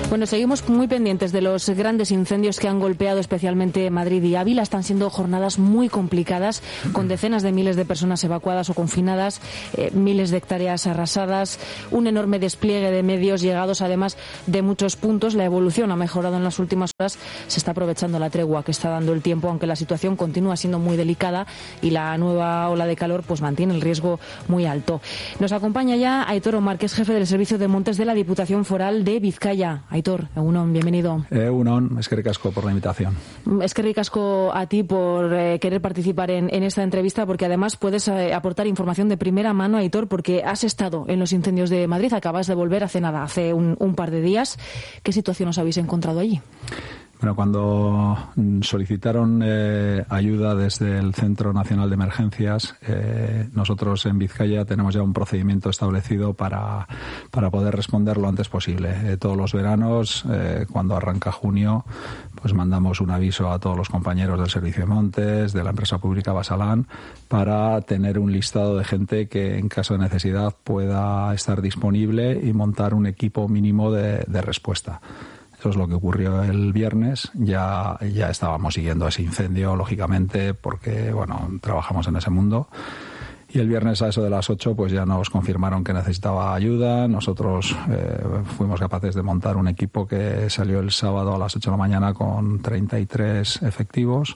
Bueno, seguimos muy pendientes de los grandes incendios que han golpeado especialmente Madrid y Ávila. Están siendo jornadas muy complicadas, con decenas de miles de personas evacuadas o confinadas, miles de hectáreas arrasadas, un enorme despliegue de medios llegados además de muchos puntos. La evolución ha mejorado en las últimas horas. Se está aprovechando la tregua que está dando el tiempo, aunque la situación continúa siendo muy delicada y la nueva ola de calor pues mantiene el riesgo muy alto. Nos acompaña ya Aitor Omar, que es jefe del Servicio de Montes de la Diputación Foral de Vizcaya. Aitor, egunon, bienvenido. Egunon, eskerrik asko por la invitación. Eskerrik asko a ti por querer participar en esta entrevista, porque además puedes aportar información de primera mano, Aitor, porque has estado en los incendios de Madrid, acabas de volver hace nada, hace un par de días. ¿Qué situación os habéis encontrado allí? Bueno, cuando solicitaron ayuda desde el Centro Nacional de Emergencias, nosotros en Vizcaya tenemos ya un procedimiento establecido para poder responder lo antes posible. Todos los veranos, cuando arranca junio, pues mandamos un aviso a todos los compañeros del Servicio de Montes, de la empresa pública Basalan, para tener un listado de gente que en caso de necesidad pueda estar disponible y montar un equipo mínimo de respuesta. Eso es lo que ocurrió el viernes. Ya estábamos siguiendo ese incendio, lógicamente, porque, bueno, trabajamos en ese mundo. Y el viernes a eso de las 8, pues ya nos confirmaron que necesitaba ayuda. Nosotros fuimos capaces de montar un equipo que salió el sábado a las 8 de la mañana con 33 efectivos.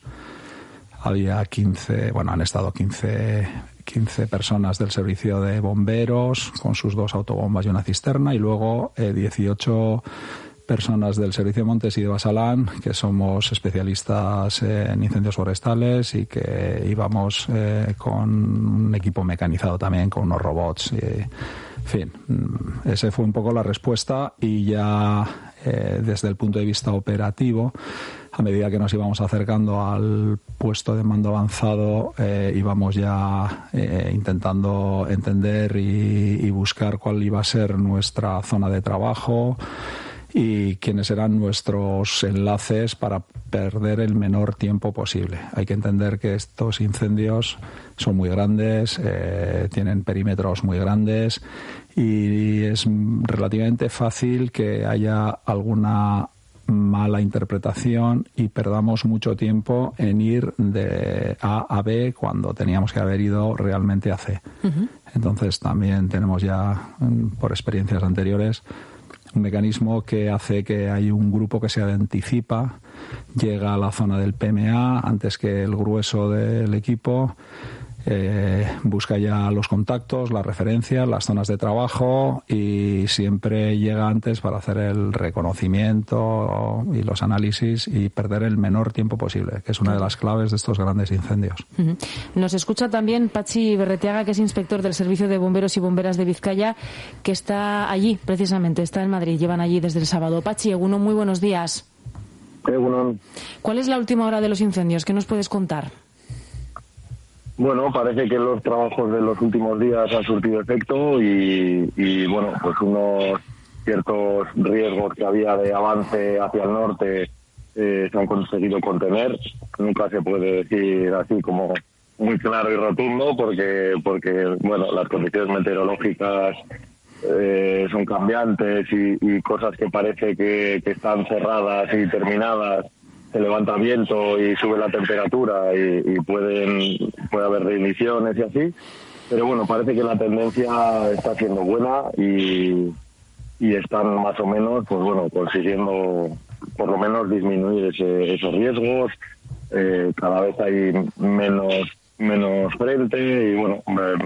Había 15, bueno, han estado 15 personas del servicio de bomberos con sus 2 autobombas y una cisterna, y luego 18 personas del Servicio de Montes y de Basalan, que somos especialistas en incendios forestales y que íbamos con un equipo mecanizado también, con unos robots. En fin, esa fue un poco la respuesta. Y ya desde el punto de vista operativo, a medida que nos íbamos acercando al puesto de mando avanzado, íbamos ya intentando entender y buscar cuál iba a ser nuestra zona de trabajo y quiénes eran nuestros enlaces para perder el menor tiempo posible. Hay que entender que estos incendios son muy grandes, tienen perímetros muy grandes, y es relativamente fácil que haya alguna mala interpretación y perdamos mucho tiempo en ir de A a B cuando teníamos que haber ido realmente a C. Uh-huh. Entonces también tenemos ya, por experiencias anteriores, un mecanismo que hace que hay un grupo que se anticipa, llega a la zona del PMA antes que el grueso del equipo, busca ya los contactos, las referencias, las zonas de trabajo, y siempre llega antes para hacer el reconocimiento y los análisis y perder el menor tiempo posible, que es una de las claves de estos grandes incendios. Uh-huh. Nos escucha también Patxi Berreteaga, que es inspector del Servicio de Bomberos y Bomberas de Vizcaya, que está allí, precisamente, está en Madrid, llevan allí desde el sábado. Patxi, egunon, muy buenos días. Egunon. ¿Cuál es la última hora de los incendios? ¿Qué nos puedes contar? Bueno, parece que los trabajos de los últimos días han surtido efecto y bueno, pues unos ciertos riesgos que había de avance hacia el norte se han conseguido contener. Nunca se puede decir así como muy claro y rotundo porque bueno, las condiciones meteorológicas son cambiantes y cosas que parece que están cerradas y terminadas, se levanta viento y sube la temperatura y puede haber reiniciones y así, pero bueno, parece que la tendencia está siendo buena y están más o menos, pues bueno, consiguiendo por lo menos disminuir esos riesgos. Cada vez hay menos frente y bueno,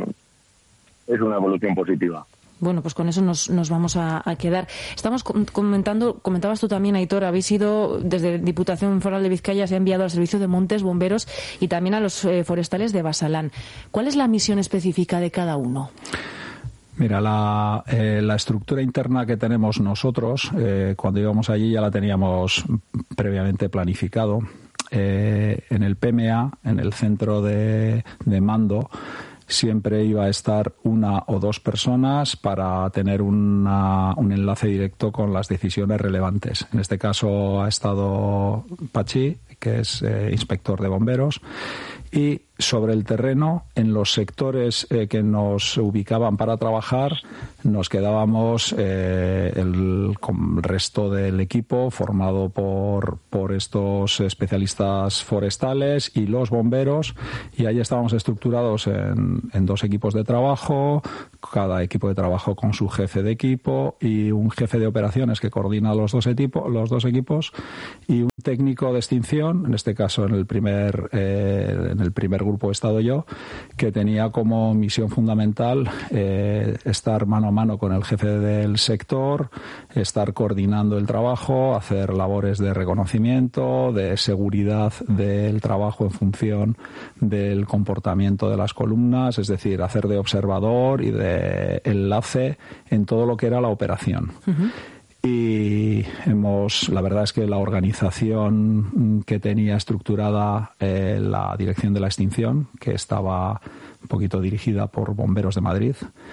es una evolución positiva. Bueno, pues con eso nos vamos a quedar. Estamos comentabas tú también, Aitor, habéis ido desde Diputación Foral de Vizcaya, se ha enviado al Servicio de Montes, Bomberos y también a los forestales de Basalan. ¿Cuál es la misión específica de cada uno? Mira, la estructura interna que tenemos nosotros, cuando íbamos allí ya la teníamos previamente planificado. En el PMA, en el centro de mando, siempre iba a estar 1 o 2 personas para tener un enlace directo con las decisiones relevantes. En este caso ha estado Patxi, que es inspector de bomberos, y sobre el terreno, en los sectores que nos ubicaban para trabajar, nos quedábamos el resto del equipo formado por estos especialistas forestales y los bomberos, y ahí estábamos estructurados en 2 equipos de trabajo, cada equipo de trabajo con su jefe de equipo y un jefe de operaciones que coordina los dos equipos, y un técnico de extinción, en este caso en el primer grupo he estado yo, que tenía como misión fundamental estar mano a mano con el jefe del sector, estar coordinando el trabajo, hacer labores de reconocimiento, de seguridad del trabajo en función del comportamiento de las columnas, es decir, hacer de observador y de enlace en todo lo que era la operación. Uh-huh. Y la verdad es que la organización que tenía estructurada la Dirección de la Extinción, que estaba un poquito dirigida por Bomberos de Madrid,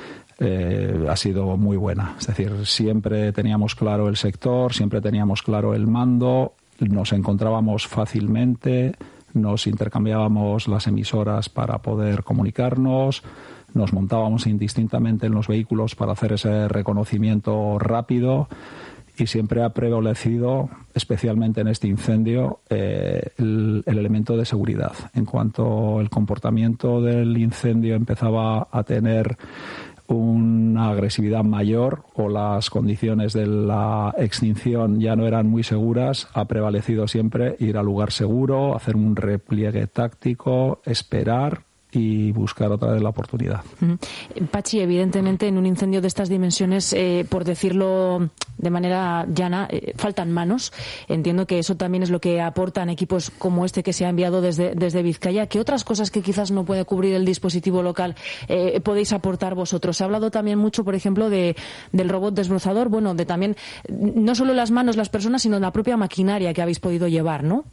ha sido muy buena. Es decir, siempre teníamos claro el sector, siempre teníamos claro el mando, nos encontrábamos fácilmente, nos intercambiábamos las emisoras para poder comunicarnos, nos montábamos indistintamente en los vehículos para hacer ese reconocimiento rápido, y siempre ha prevalecido, especialmente en este incendio, el elemento de seguridad. En cuanto el comportamiento del incendio empezaba a tener una agresividad mayor o las condiciones de la extinción ya no eran muy seguras, ha prevalecido siempre ir al lugar seguro, hacer un repliegue táctico, esperar y buscar otra vez la oportunidad. Pachi, evidentemente en un incendio de estas dimensiones, por decirlo de manera llana, faltan manos. Entiendo que eso también es lo que aportan equipos como este que se ha enviado desde Vizcaya. ¿Qué otras cosas que quizás no puede cubrir el dispositivo local podéis aportar vosotros? Se ha hablado también mucho, por ejemplo, del robot desbrozador, bueno, de también no solo las manos, las personas, sino la propia maquinaria que habéis podido llevar, ¿no?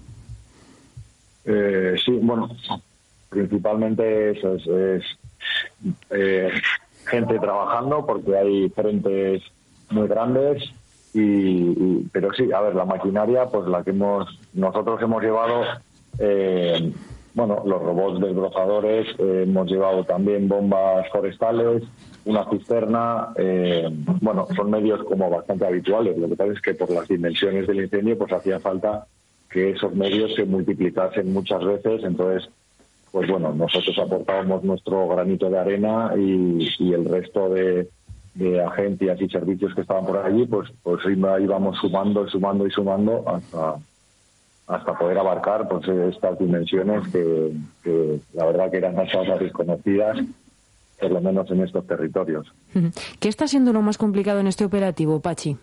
Sí, bueno, principalmente eso es gente trabajando, porque hay frentes muy grandes, pero sí, a ver, la maquinaria, pues la que nosotros hemos llevado, los robots desbrozadores, hemos llevado también bombas forestales, una cisterna, son medios como bastante habituales. Lo que pasa es que por las dimensiones del incendio pues hacía falta que esos medios se multiplicasen muchas veces. Entonces, pues bueno, nosotros aportábamos nuestro granito de arena y el resto de agencias y servicios que estaban por allí, pues íbamos sumando hasta poder abarcar pues estas dimensiones que la verdad que eran cosas desconocidas, por lo menos en estos territorios. ¿Qué está siendo lo más complicado en este operativo, Pachi?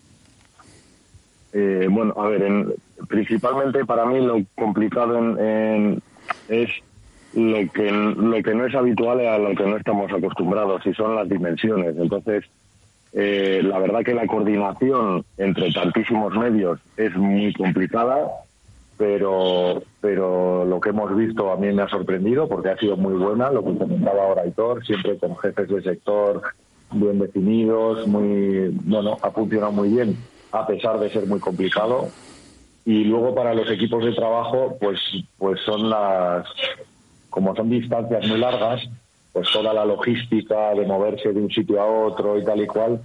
Principalmente para mí lo complicado es lo que no es habitual, a lo que no estamos acostumbrados, y son las dimensiones. Entonces, la verdad que la coordinación entre tantísimos medios es muy complicada, pero lo que hemos visto a mí me ha sorprendido, porque ha sido muy buena, lo que comentaba ahora Aitor, siempre con jefes de sector bien definidos, ha funcionado muy bien, a pesar de ser muy complicado. Y luego para los equipos de trabajo, pues son como son distancias muy largas, pues toda la logística de moverse de un sitio a otro y tal y cual,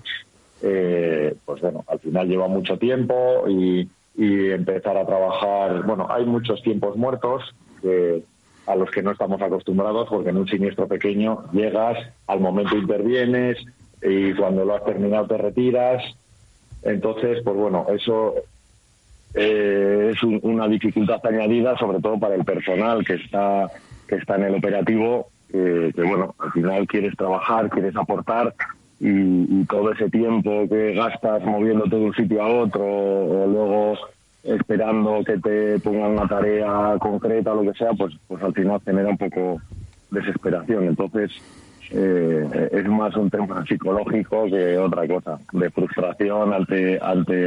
al final lleva mucho tiempo y empezar a trabajar. Bueno, hay muchos tiempos muertos a los que no estamos acostumbrados, porque en un siniestro pequeño llegas, al momento intervienes y cuando lo has terminado te retiras. Entonces, eso es una dificultad añadida, sobre todo para el personal que está en el operativo, que al final quieres trabajar, quieres aportar, y todo ese tiempo que gastas moviéndote de un sitio a otro o luego esperando que te pongan una tarea concreta o lo que sea, pues al final genera un poco desesperación. Entonces es más un tema psicológico que otra cosa, de frustración ante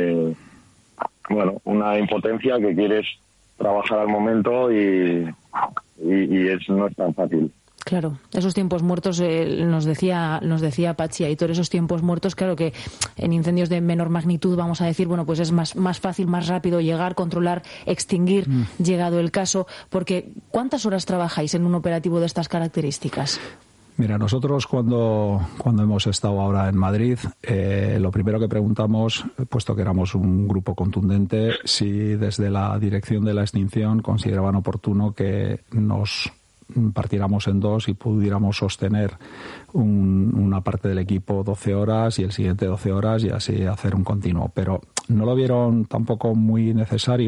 una impotencia, que quieres trabajar al momento y no es tan fácil. Claro, esos tiempos muertos, nos decía Patxi Aitor, esos tiempos muertos, claro que en incendios de menor magnitud, vamos a decir, bueno, pues es más fácil, más rápido llegar, controlar, extinguir, llegado el caso, porque ¿cuántas horas trabajáis en un operativo de estas características? Mira, nosotros cuando hemos estado ahora en Madrid, lo primero que preguntamos, puesto que éramos un grupo contundente, si desde la dirección de la extinción consideraban oportuno que nos partiéramos en dos y pudiéramos sostener una parte del equipo 12 horas y el siguiente 12 horas y así hacer un continuo. Pero no lo vieron tampoco muy necesario.